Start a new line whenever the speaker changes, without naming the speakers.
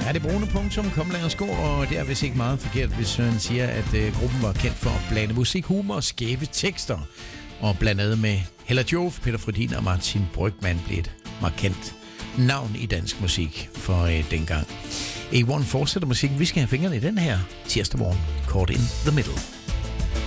er det brune.com og det er vist ikke meget forkert, hvis Søren siger, at gruppen var kendt for at blande musik, humor og skæve tekster. Og blandt andet med Hella Joof, Peter Frödin og Martin Brygmann blev et markant navn i dansk musik for dengang. A1 fortsætter musikken. Vi skal have fingrene i den her tirsdag morgen. Caught in the Middle.